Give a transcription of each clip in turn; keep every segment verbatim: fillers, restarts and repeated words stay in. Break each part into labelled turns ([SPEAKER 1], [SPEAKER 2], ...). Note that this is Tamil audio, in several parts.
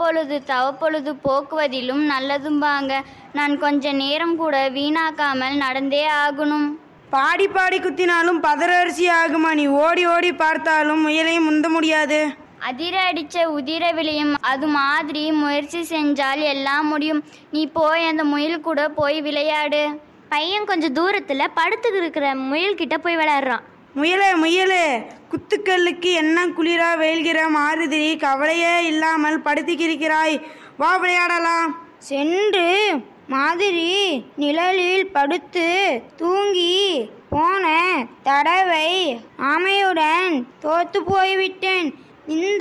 [SPEAKER 1] பொழுது தவப்பொழுது போக்குவதிலும் நல்லதும்பாங்க. நான் கொஞ்ச நேரம் கூட வீணாக்காமல் நடந்தே ஆகணும்.
[SPEAKER 2] பாடி பாடி குத்தினாலும் பதறரிசி ஆகுமா? நீ ஓடி ஓடி பார்த்தாலும் முயலையும் முந்த முடியாது.
[SPEAKER 1] அதிர அடிச்ச உதிர விளையும். அது மாதிரி முயற்சி செஞ்சால் எல்லாம் முடியும். நீ போய் அந்த முயல் கூட போய் விளையாடு.
[SPEAKER 3] பையன் கொஞ்சம் தூரத்துல படுத்து இருக்கிற முயல் கிட்ட போய் விளையாடுறான்.
[SPEAKER 2] முயலே முயலே, குத்துக்கல்லுக்கு என்ன குளிரா வெயில்கிற மாதிரி கவலையே இல்லாமல் படுத்திக்கிருக்கிறாய். வா விளையாடலாம்.
[SPEAKER 4] சென்று மாதிரி நிழலில் படுத்து தூங்கி போன தடவை ஆமையுடன் தோத்து போய்விட்டேன். இந்த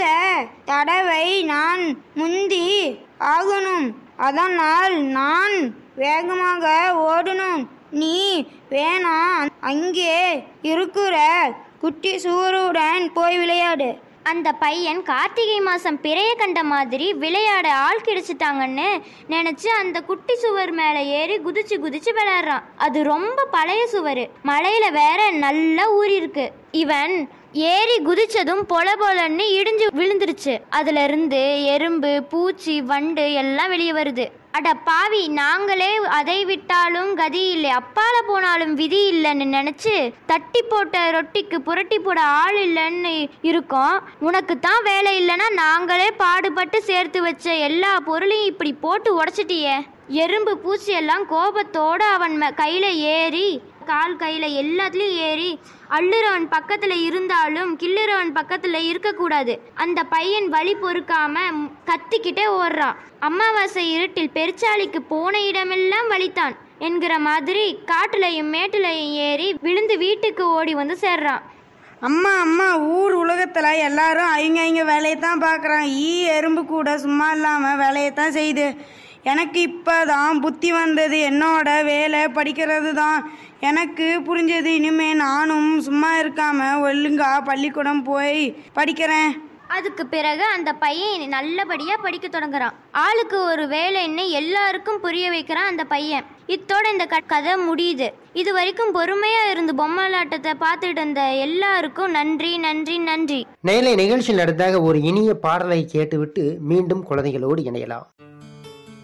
[SPEAKER 4] தடவை நான் முந்தி ஆகணும். அதனால் நான் வேகமாக ஓடணும். நீ வேணா அங்கே இருக்கிற குட்டி சுவருடன் போய் விளையாடு.
[SPEAKER 3] அந்த பையன் கார்த்திகை மாசம் பிறைய கண்ட மாதிரி விளையாட ஆள் கிடைச்சிட்டாங்கன்னு நினைச்சு அந்த குட்டி சுவர் மேல ஏறி குதிச்சு குதிச்சு விளையாடுறான். அது ரொம்ப பழைய சுவர், மழையில வேற நல்லா ஊறி இருக்கு. இவன் ஏறி குதிச்சதும் பொல பொலன்னு இடிஞ்சு விழுந்துருச்சு. அதுல இருந்து எறும்பு, பூச்சி, வண்டு எல்லாம் வெளியே வருது. அட பாவி, நாங்களே அதை விட்டாலும் கதி இல்லை, அப்பால போனாலும் விதி இல்லைன்னு நினைச்சு தட்டி போட்ட ரொட்டிக்கு புரட்டி போட ஆள் இல்லைன்னு இருக்கோம். உனக்கு தான் வேலை இல்லைன்னா நாங்களே பாடுபட்டு சேர்த்து வச்ச எல்லா பொருளையும் இப்படி போட்டு உடச்சிட்டியே. எறும்பு பூச்சி எல்லாம் கோபத்தோட அவன் கையில ஏறி கால் கையில எல்லாத்துலயும் ஏறி அள்ளுறவன் பக்கத்துல இருந்தாலும் கிள்ளுறவன் பக்கத்துல இருக்கக்கூடாது. அந்த பையன் வலி பொறுக்காம கத்திக்கிட்டே ஓடுறான். அமாவாசை இருட்டில் பெருச்சாளிக்கு போன இடமெல்லாம் வலித்தான் என்கிற மாதிரி காட்டுலையும் மேட்டுலையும் ஏறி விழுந்து வீட்டுக்கு ஓடி வந்து சேர்றான்.
[SPEAKER 2] அம்மா அம்மா, ஊர் உலகத்தில் எல்லாரும் அவங்க அவங்க வேலையைத்தான் பார்க்குறான். ஈ எறும்பு கூட சும்மா இல்லாமல் வேலையைத்தான் செய்யுது. எனக்கு இப்போ தான் புத்தி வந்தது. என்னோட வேலை படிக்கிறது தான். எனக்கு புரிஞ்சது. இனிமே நானும் சும்மா இருக்காம ஒழுங்கா பள்ளிக்கூடம் போய் படிக்கிறேன்.
[SPEAKER 3] அதுக்கு பிறகு அந்த பையன் நல்லபடியா படிக்க தொடங்குறான். ஆளுக்கு ஒரு வேலைன்னு எல்லாருக்கும் புரிய வைக்கிறான் அந்த பையன். இத்தோட இந்த கதை முடியுது. இது வரைக்கும் பொறுமையா இருந்து பொம்மலாட்டத்தை பார்த்துட்டு இருந்த எல்லாருக்கும் நன்றி நன்றி நன்றி.
[SPEAKER 5] நேயர்களே, நிகழ்ச்சியில் நடந்தாக ஒரு இனிய பாடலை கேட்டுவிட்டு மீண்டும் குழந்தைகளோடு இணையலாம்.